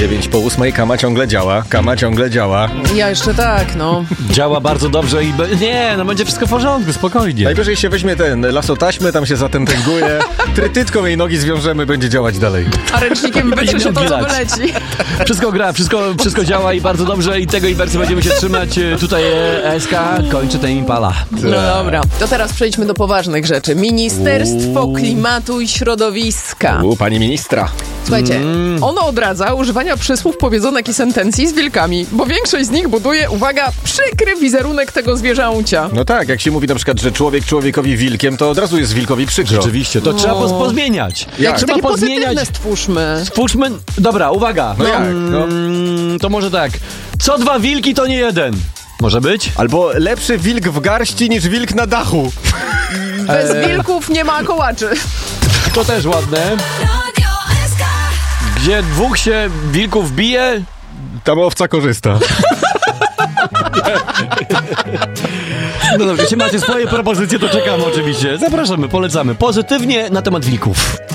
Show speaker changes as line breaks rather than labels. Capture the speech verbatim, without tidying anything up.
dziewięć po ósmej, Kama ciągle działa, Kama ciągle działa.
Ja jeszcze tak, no.
Działa bardzo dobrze i... Be... Nie, no będzie wszystko w porządku, spokojnie.
Najwyżej się weźmie ten lasotaśmę, tam się zatętęguje, trytytką jej nogi zwiążemy, będzie działać dalej.
A ręcznikiem będzie się to, co
Gilać.
wyleci.
Wszystko gra, wszystko, wszystko działa i bardzo dobrze i tego Iwercy będziemy się trzymać. Tutaj S K kończy ten Impala.
No dobra, to teraz przejdźmy do poważnych rzeczy. Ministerstwo Klimatu i Środowiska.
U, pani ministra.
Słuchajcie, ono odradza używania przysłów, powiedzonek i sentencji z wilkami, bo większość z nich buduje, uwaga, przykry wizerunek tego zwierzęcia.
No tak, jak się mówi na przykład, że człowiek człowiekowi wilkiem, to od razu jest wilkowi przykro.
Rzeczywiście, to
No.
trzeba poz- pozmieniać.
Jak?
Trzeba
Takie
pozmieniać.
pozytywne stwórzmy.
Stwórzmy... Dobra, uwaga.
No jak, no?
Mm, to może tak. Co dwa wilki, to nie jeden. Może być?
Albo lepszy wilk w garści niż wilk na dachu.
Bez
Eee.
wilków nie ma kołaczy.
To też ładne. Gdzie dwóch się wilków bije,
Tam owca korzysta.
no dobrze, jeśli macie swoje propozycje, to czekamy oczywiście. Zapraszamy, polecamy. Pozytywnie na temat wilków.